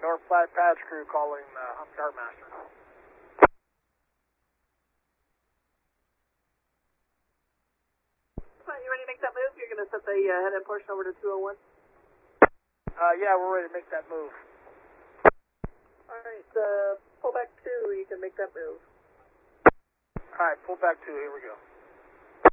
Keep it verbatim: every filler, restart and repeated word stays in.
North Platte patch crew calling uh, Hump Chartmaster. You ready to make that move? You're going to set the uh, head-end portion over to two oh one? Uh, yeah, we're ready to make that move. Alright, uh, pull back two, you can make that move. Alright, pull back two, here we go.